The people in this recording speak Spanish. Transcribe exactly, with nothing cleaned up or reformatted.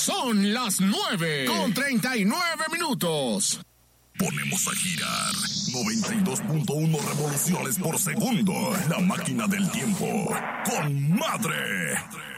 Son las nueve con treinta y nueve minutos. Ponemos a girar noventa y dos punto uno revoluciones por segundo. La máquina del tiempo con Madre.